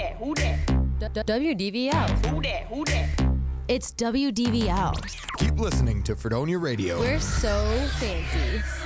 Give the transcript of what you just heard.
that? Who that? WDVL. Who that? Who that? It's WDVL. Keep listening to Fredonia Radio. We're so fancy.